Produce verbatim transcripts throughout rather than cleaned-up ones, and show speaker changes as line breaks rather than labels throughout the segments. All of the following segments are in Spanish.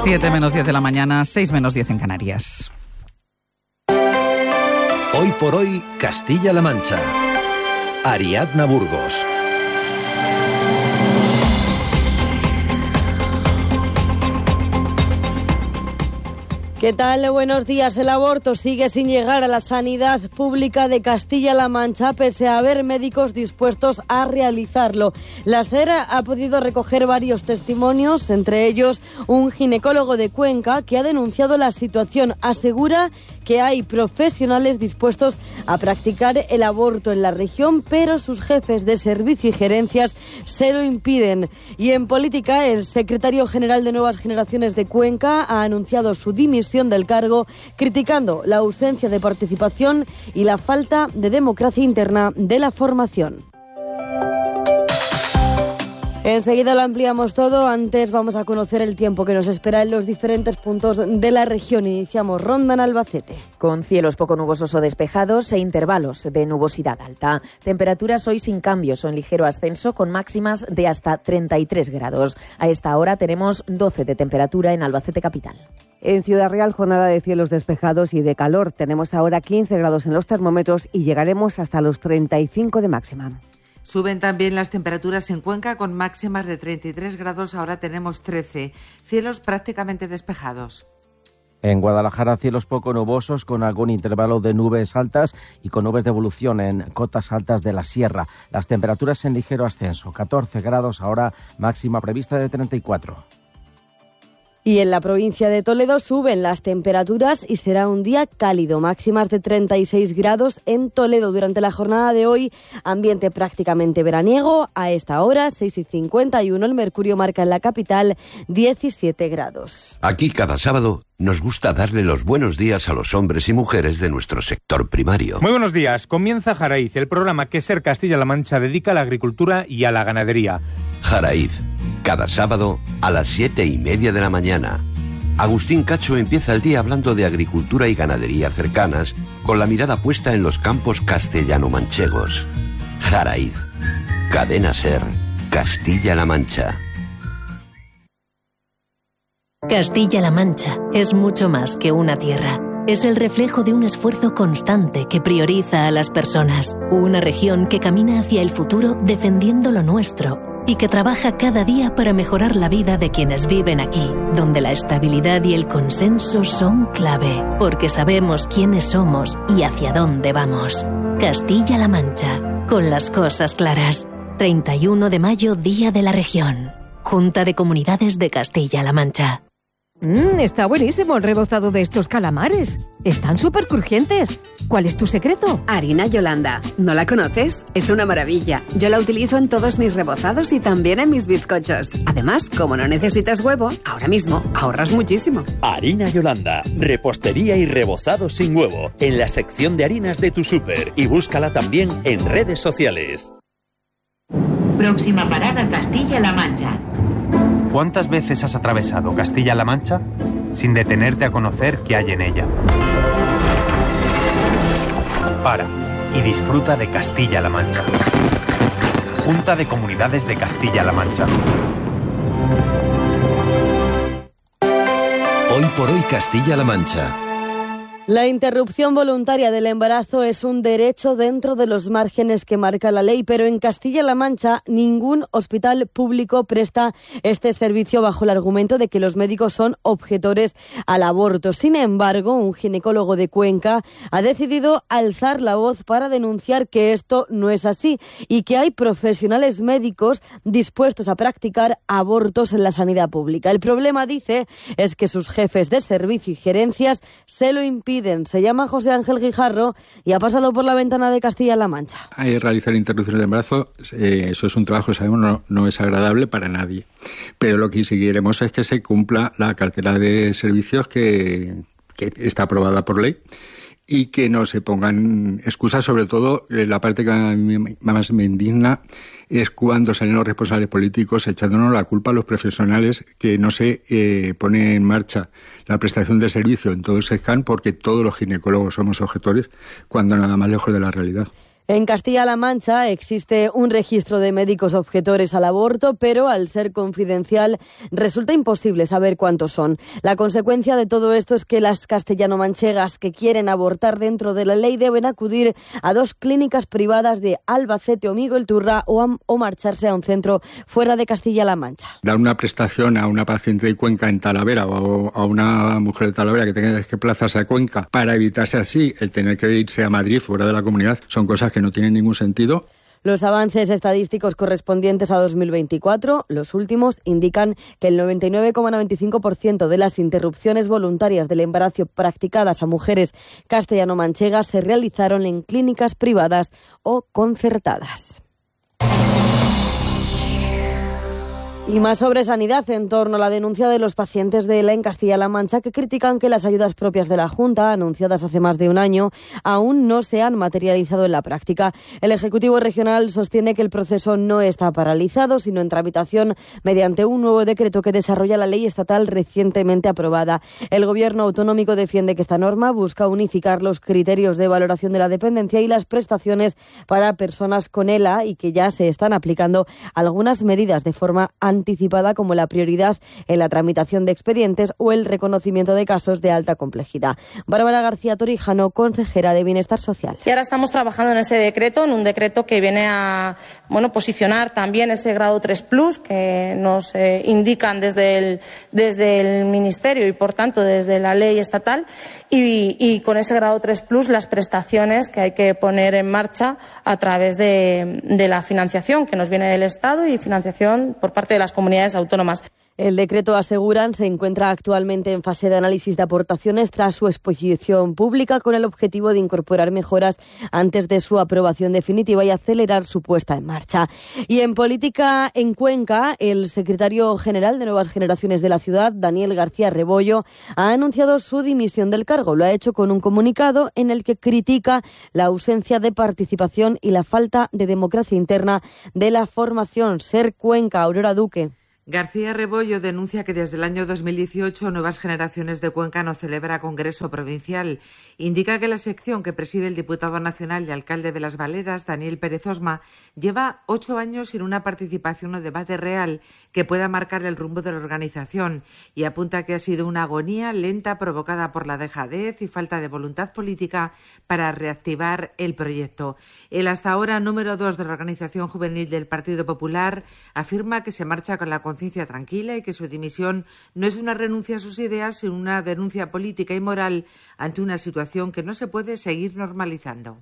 siete menos diez de la mañana, seis menos diez en Canarias.
Hoy por hoy, Castilla-La Mancha. Ariadna Burgos.
¿Qué tal? Buenos días. El aborto sigue sin llegar a la sanidad pública de Castilla-La Mancha, pese a haber médicos dispuestos a realizarlo. La SER ha podido recoger varios testimonios, entre ellos un ginecólogo de Cuenca que ha denunciado la situación. Asegura que hay profesionales dispuestos a practicar el aborto en la región, pero sus jefes de servicio y gerencias se lo impiden. Y en política, el secretario general de Nuevas Generaciones de Cuenca ha anunciado su dimisión del cargo, criticando la ausencia de participación y la falta de democracia interna de la formación. Enseguida lo ampliamos todo. Antes vamos a conocer el tiempo que nos espera en los diferentes puntos de la región. Iniciamos ronda en Albacete.
Con cielos poco nubosos o despejados e intervalos de nubosidad alta. Temperaturas hoy sin cambios o en ligero ascenso, con máximas de hasta treinta y tres grados. A esta hora tenemos doce de temperatura en Albacete capital.
En Ciudad Real, jornada de cielos despejados y de calor. Tenemos ahora quince grados en los termómetros y llegaremos hasta los treinta y cinco de máxima.
Suben también las temperaturas en Cuenca con máximas de treinta y tres grados, ahora tenemos trece. Cielos prácticamente despejados.
En Guadalajara, cielos poco nubosos con algún intervalo de nubes altas y con nubes de evolución en cotas altas de la sierra. Las temperaturas en ligero ascenso, catorce grados, ahora máxima prevista de treinta y cuatro.
Y en la provincia de Toledo suben las temperaturas y será un día cálido, máximas de treinta y seis grados en Toledo. Durante la jornada de hoy, ambiente prácticamente veraniego. A esta hora, seis y cincuenta y uno, el mercurio marca en la capital diecisiete grados.
Aquí cada sábado nos gusta darle los buenos días a los hombres y mujeres de nuestro sector primario.
Muy buenos días. Comienza Jaraíz, el programa que SER Castilla-La Mancha dedica a la agricultura y a la ganadería.
Jaraíz, cada sábado a las siete y media de la mañana. Agustín Cacho empieza el día hablando de agricultura y ganadería cercanas, con la mirada puesta en los campos castellano-manchegos. Jaraíz, Cadena SER, Castilla-La Mancha.
Castilla-La Mancha es mucho más que una tierra. Es el reflejo de un esfuerzo constante que prioriza a las personas. Una región que camina hacia el futuro defendiendo lo nuestro y que trabaja cada día para mejorar la vida de quienes viven aquí, donde la estabilidad y el consenso son clave, porque sabemos quiénes somos y hacia dónde vamos. Castilla-La Mancha, con las cosas claras. treinta y uno de mayo, Día de la Región. Junta de Comunidades de Castilla-La Mancha.
Mmm, está buenísimo el rebozado de estos calamares. Están súper crujientes. ¿Cuál es tu secreto?
Harina Yolanda. ¿No la conoces? Es una maravilla. Yo la utilizo en todos mis rebozados y también en mis bizcochos. Además, como no necesitas huevo, ahora mismo ahorras muchísimo.
Harina Yolanda. Repostería y rebozado sin huevo. En la sección de harinas de tu súper. Y búscala también en redes sociales.
Próxima parada, Castilla-La Mancha.
¿Cuántas veces has atravesado Castilla-La Mancha sin detenerte a conocer qué hay en ella? Para y disfruta de Castilla-La Mancha. Junta de Comunidades de Castilla-La Mancha.
Hoy por hoy, Castilla-La Mancha.
La interrupción voluntaria del embarazo es un derecho dentro de los márgenes que marca la ley, pero en Castilla-La Mancha ningún hospital público presta este servicio bajo el argumento de que los médicos son objetores al aborto. Sin embargo, un ginecólogo de Cuenca ha decidido alzar la voz para denunciar que esto no es así y que hay profesionales médicos dispuestos a practicar abortos en la sanidad pública. El problema, dice, es que sus jefes de servicio y gerencias se lo impiden. Se llama José Ángel Guijarro y ha pasado por la ventana de Castilla-La Mancha.
Hay realizar interrupciones de embarazo, eh, eso es un trabajo, sabemos, no, no es agradable para nadie. Pero lo que sí queremos es que se cumpla la cartera de servicios que, que está aprobada por ley y que no se pongan excusas. Sobre todo, eh, la parte que a mí más me indigna es cuando salen los responsables políticos echándonos la culpa a los profesionales que no se eh, pone en marcha la prestación de servicio en todo el SESCAN, porque todos los ginecólogos somos objetores, cuando nada más lejos de la realidad.
En Castilla-La Mancha existe un registro de médicos objetores al aborto, pero al ser confidencial resulta imposible saber cuántos son. La consecuencia de todo esto es que las castellano-manchegas que quieren abortar dentro de la ley deben acudir a dos clínicas privadas de Albacete o Miguelturra o, a, o marcharse a un centro fuera de Castilla-La Mancha.
Dar una prestación a una paciente de Cuenca en Talavera o a una mujer de Talavera que tenga que plazarse a Cuenca para evitarse así el tener que irse a Madrid fuera de la comunidad son cosas que no tienen ningún sentido.
Los avances estadísticos correspondientes a dos mil veinticuatro, los últimos, indican que el noventa y nueve coma noventa y cinco por ciento de las interrupciones voluntarias del embarazo practicadas a mujeres castellano-manchegas se realizaron en clínicas privadas o concertadas. Y más sobre sanidad en torno a la denuncia de los pacientes de ELA en Castilla-La Mancha que critican que las ayudas propias de la Junta, anunciadas hace más de un año, aún no se han materializado en la práctica. El Ejecutivo Regional sostiene que el proceso no está paralizado, sino en tramitación mediante un nuevo decreto que desarrolla la ley estatal recientemente aprobada. El Gobierno autonómico defiende que esta norma busca unificar los criterios de valoración de la dependencia y las prestaciones para personas con ELA y que ya se están aplicando algunas medidas de forma anticipada, como la prioridad en la tramitación de expedientes o el reconocimiento de casos de alta complejidad. Bárbara García Torijano, consejera de Bienestar Social.
Y ahora estamos trabajando en ese decreto, en un decreto que viene a bueno, posicionar también ese grado tres plus que nos eh, indican desde el, desde el Ministerio y, por tanto, desde la ley estatal, y, y con ese grado tres plus las prestaciones que hay que poner en marcha a través de, de la financiación que nos viene del Estado y financiación por parte de las comunidades autónomas.
El decreto, aseguran, se encuentra actualmente en fase de análisis de aportaciones tras su exposición pública con el objetivo de incorporar mejoras antes de su aprobación definitiva y acelerar su puesta en marcha. Y en política en Cuenca, el secretario general de Nuevas Generaciones de la ciudad, Daniel García Rebollo, ha anunciado su dimisión del cargo. Lo ha hecho con un comunicado en el que critica la ausencia de participación y la falta de democracia interna de la formación Ser Cuenca. Aurora Duque.
García Rebollo denuncia que desde el año dos mil dieciocho Nuevas Generaciones de Cuenca no celebra Congreso Provincial. Indica que la sección que preside el diputado nacional y alcalde de Las Valeras, Daniel Pérez Osma, lleva ocho años sin una participación o debate real que pueda marcar el rumbo de la organización, y apunta que ha sido una agonía lenta provocada por la dejadez y falta de voluntad política para reactivar el proyecto. El hasta ahora número dos de la organización juvenil del Partido Popular afirma que se marcha con la conciencia tranquila y que su dimisión no es una renuncia a sus ideas, sino una denuncia política y moral ante una situación que no se puede seguir normalizando.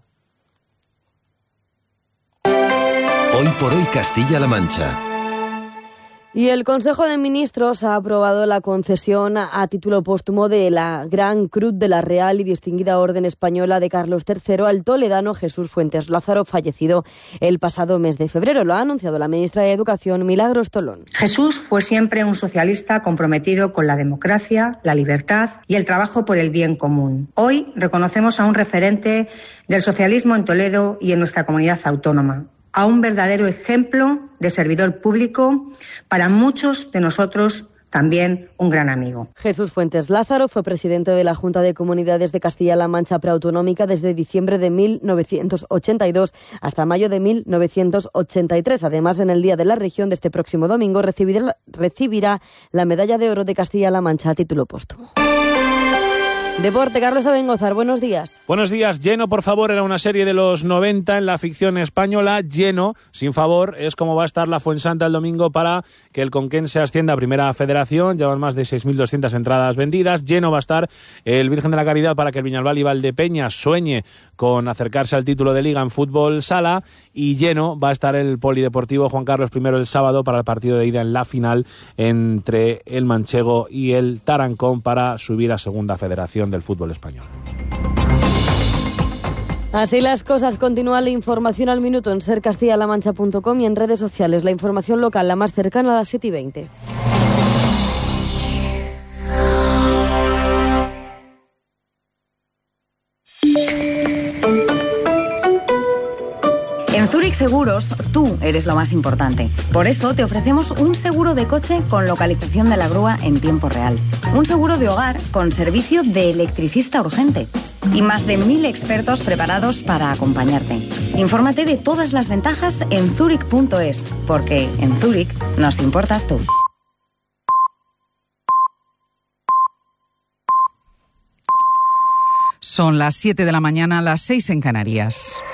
Hoy por hoy Castilla-La Mancha.
Y el Consejo de Ministros ha aprobado la concesión a título póstumo de la Gran Cruz de la Real y Distinguida Orden Española de Carlos tercero al toledano Jesús Fuentes Lázaro, fallecido el pasado mes de febrero. Lo ha anunciado la ministra de Educación, Milagros Tolón.
Jesús fue siempre un socialista comprometido con la democracia, la libertad y el trabajo por el bien común. Hoy reconocemos a un referente del socialismo en Toledo y en nuestra comunidad autónoma, a un verdadero ejemplo de servidor público, para muchos de nosotros también un gran amigo.
Jesús Fuentes Lázaro fue presidente de la Junta de Comunidades de Castilla-La Mancha Preautonómica desde diciembre de mil novecientos ochenta y dos hasta mayo de mil novecientos ochenta y tres. Además, en el Día de la Región de este próximo domingo recibirá, recibirá la Medalla de Oro de Castilla-La Mancha a título póstumo. Deporte, Carlos Abengozar, buenos días.
Buenos días. Lleno, por favor, era una serie de los noventa en la ficción española. Lleno, sin favor, es como va a estar la Fuensanta el domingo para que el conquense ascienda a Primera Federación. Llevan más de seis mil doscientas entradas vendidas. Lleno va a estar el Virgen de la Caridad para que el Viñalbal y Valdepeñas sueñe con acercarse al título de Liga en fútbol sala. Y lleno va a estar el Polideportivo Juan Carlos primero el sábado para el partido de ida en la final entre el Manchego y el Tarancón para subir a Segunda Federación del fútbol español.
Así las cosas. Continúa la información al minuto en ser castilla la mancha punto com y en redes sociales. La información local, la más cercana, a las siete y veinte.
En Zurich Seguros, tú eres lo más importante. Por eso te ofrecemos un seguro de coche con localización de la grúa en tiempo real. Un seguro de hogar con servicio de electricista urgente. y más de mil expertos preparados para acompañarte. Infórmate de todas las ventajas en Zurich punto es, porque en Zurich nos importas tú.
Son las siete de la mañana, las seis en Canarias.